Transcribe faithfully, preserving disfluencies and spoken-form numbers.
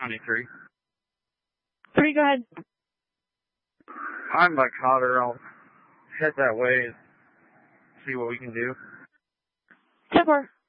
ninety-three. Three, go ahead. I'm by Cotter. I'll head that way and see what we can do. ten four.